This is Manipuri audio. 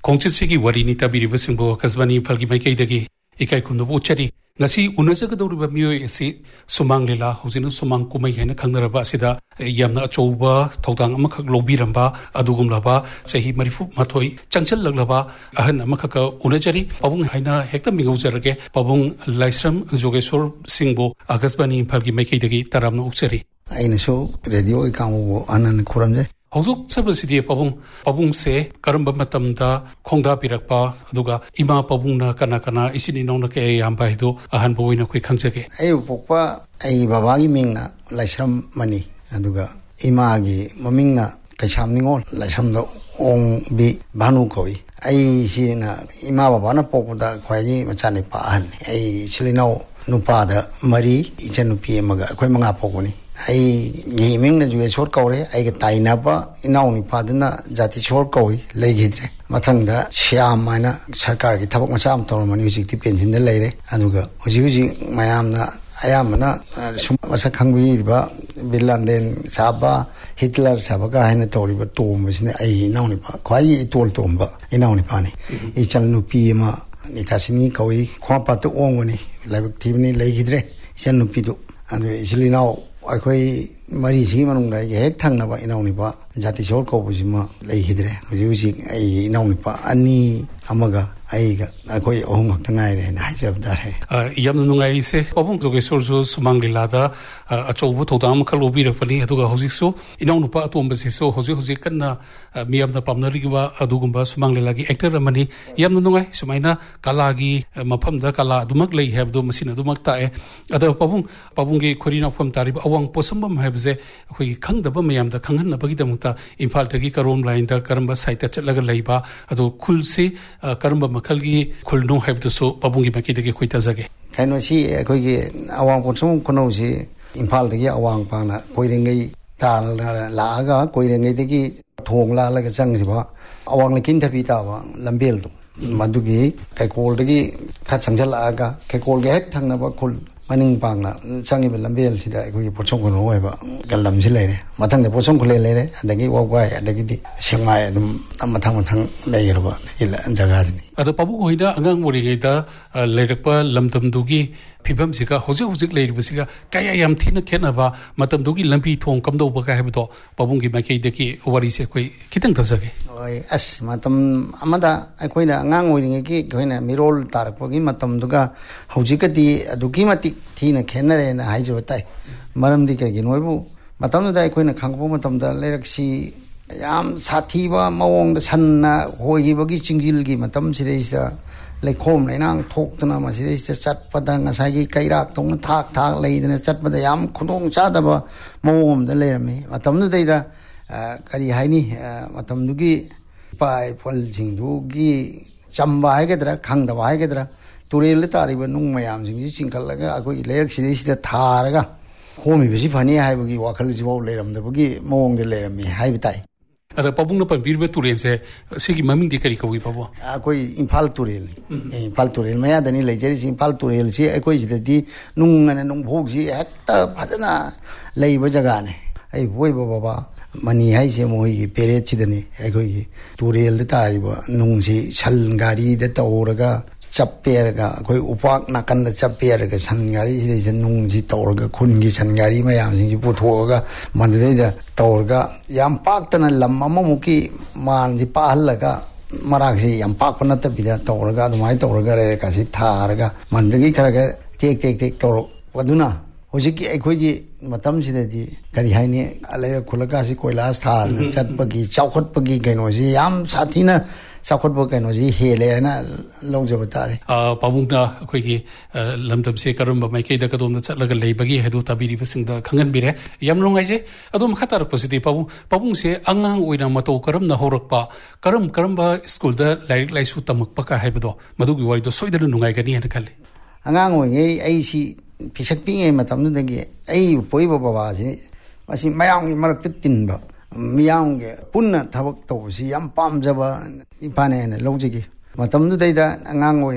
ꯈꯣꯡꯆꯠꯁꯤꯒꯤ ꯋꯥꯔꯤꯅꯤ ꯇꯥꯕꯤꯔꯤꯕꯁꯤꯡꯕꯨ ꯑꯀꯥꯁꯕꯥꯅꯤ ꯏꯝꯐꯥꯜꯒꯤ ꯃꯥꯏꯀꯩꯗꯒꯤ ꯏꯀꯥꯏ ꯈꯨꯝꯅꯕ ꯎꯠꯆꯔꯤ ngasi unajagdoriba miyoi asi sumang lila hojinu sumang kumai haina khangnaraba asida yamna achouba thodang amakhak lobiramba adugumlaba chahi marifu mathoi changchal laglaba ahan amakhak unajari pabung haina hekta mingaujarage pabung laisram jogeshwar singbo akasbani imphal gi maikeidagi taramna ukchari aina so radio ikamu anan khuramje Hongzuk sabasidi pabung se karamba matamda khongda pirakpa aduga ima pabungna kana isini nongna ke yamba hido ahan boina khoi khangjage ai pokpa ai baba gi mingna laisram mani aduga ima gi mamingna kaisam ningol laisram do ong bi banu koi ai sina ima baba na pokda khwai machani pa an ai chilinau nupa da mari ichanupi amaga khoi manga pokoni ai gaming na juge short kaure ai ga taina ba inau ni paduna jati short kaui legidre mathang da shyam mana sarkar gi thabak macha am tormani hujik ti pension da leire anuga huji mayam na ayamana sum masa khangbi ba bilanden saba hitler saba ga haina tori ba tom bisne ai inau ni pa khwai tol tomba inau ni pa ni I chal nu pi ma ni kasini kaui khwa pa to ongoni labak thibni legidre chan nu pi do anu islinau akhoi mari si manung dai hek thang na ba inau ni ba jati shor ko bujima lei hidre huji ai inau ni pa ani amaga ai ga akhoi ohum hak tangai re na hajab dar hai yam nungai se pabung joge sorjo sumang lilada achobu thodam khalo bi rafani aduga hoji so inau nu pa atom ba se so hoji kanna miyam da pamnari ba adugumba sumang lilagi actor amani yam nungai sumaina kala gi mafam da kala dumak lei hebdo masina dumak ta e ada pabung gi khorina pham tari awang posambam hebze khoi khangdaba mayam da khanghan na bagi damukta imphal dagi karom line da karamba site ta chatlaga leiba ado khulse karamba makhalgi khulno hebdo so pabung gi makidagi khoita jage kaino si khoi gi awang posum kono si imphal dagi awang pana koirengai tal la ga koirengai dagi thong la la ga chang si ba awang lekin thabi ta ba lambel do madugi kaikol dagi kha changjal aga kaikol ge hek thangna ba khul maning pangna changi be lambel sida khoi pochong kono hoiba galam si leire mathang de pochong khule leire adagi wagwai adagi di semai dum mathang leirba ila jaga ni ado pabu hoida angang mori da leirakpa lamdam dugi phibam sika hojik leiribasiga kaya yam thina khenaba matam dugi lambi thong kamdo ba ka hebdo pabung gi makai deki wari se khoi kitang thasage oi as matam amada akoina angang oiringe ki koina mirol tarakpa gi matam duga hojikati adugi mati thina khenare na haijo tai maram di ke gi noibu matam da akoina khangpo matam da leiraksi yam sathiba mawong da sanna hoigi bagi chingjil gi matam sideisa lekhom nainang thoktana ma sideisa chatpada ngasagi kairak tong thak leidana chatpada yam khunong chadaba mawom da lerami matam nu deida kari haini matam nu gi pai pol jingdu gi chamba haigedra khangda haigedra turel tariba nung mayam jingji chingkhallaga akoi lerak sideisa tharaga homi bisi phani haibagi wakhal jibaw leramdabagi mawong de lerami haibitai ada pabung na pambirbe turen se sigi maming di kari kawi pabo akoi imphal turel maya dani leijeri si imphal turel si akoi sidati nung bhog si hekta phajana leiba jaga ne ai boi baba mani hai se moi gi pere chidani akoi gi turel da taiba nung si chal gari da tauraga chapperga akoi upak nakan da chapperga san gari si nung si tauraga khun gi san gari mayam si puthoga mandai da tauraga yam paktana lam amamuki man ji pahallaga marak si yam pakpana ta bida tauraga adumai tauraga re ka si tharaga mandagi kharaga tek toro waduna hojiki akhoi gi matam sidadi kari haini alai khulaga si koilas thal chatpagi chaukhotpagi kaino si yam sathina chaukhotpa kaino si hele na longjaba tare pabung na akhoi gi lamdam se karamba maikei da kadom na chatlaga leibagi hedu tabiri basing da khangan bire yam longai je adom khatar positi pabung se angang oina mato karam na horakpa karamba school da lairik laisu tamakpa ka hebdo madugi wari do soidana nungai gani hena khalle angang oinge ai si pisak pinge matam nu dagi ai poiba baba si asi mayang gi marak tinba miyang ge punna thabak to si yam pamjaba ipane ne lojigi matam nu daida angang